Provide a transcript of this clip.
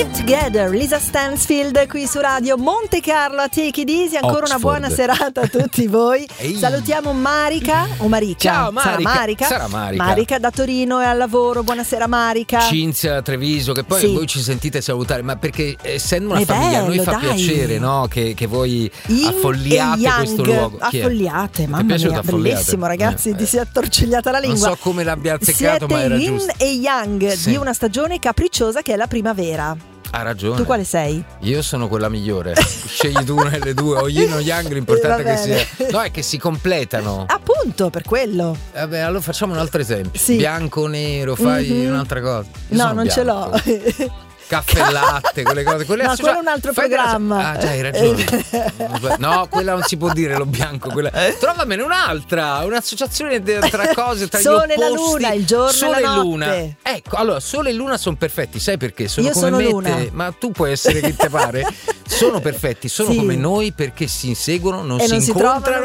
Keep Together, Lisa Stansfield qui su Radio Monte Carlo a Take It Easy. Ancora Oxford. una buona serata a tutti voi. Ehi. Salutiamo Marica o Marica? Ciao, Marica. Sarà Marica. Sarà Marica. Marica da Torino e al lavoro. Buonasera Marica. Cinzia Treviso, che poi Sì. voi ci sentite salutare, ma perché essendo una È famiglia a noi bello, fa dai. piacere, no? Che voi Yin affolliate e Yang. questo luogo. Chi è? Affolliate, Ti è mamma piaciuto mia, Affolliate? bellissimo ragazzi, ti si è attorcigliata la Non lingua. so come l'abbia azzeccato, Siete ma era Yin giusto. e Yang Sì. di una stagione capricciosa che è la primavera. Ha ragione. Tu quale sei? Io sono quella migliore. Scegli tu una delle due, o Yin o Yang, l'importante Va è che bene. sia. No, è che si completano. Appunto, per quello. Vabbè, allora facciamo un altro esempio. Sì. Bianco, nero, fai Mhm. un'altra cosa. Io No, sono non ce bianco. l'ho. Caffè e latte, quelle cose. Quelle No, quello è un altro fai della- programma. Ah, già, hai ragione. No, quella non si può dire, lo bianco. Quella... Trovamene un'altra, un'associazione tra cose, tra Sole gli e la opposti. luna, il giorno e Sole la e luna. notte. Ecco, allora, Sole e Luna sono perfetti, sai perché? Sono Io come sono me e Luna. te, ma tu puoi essere chi te pare. Sono perfetti, sono Sì. come noi perché si inseguono, non E si non si incontrano. trovano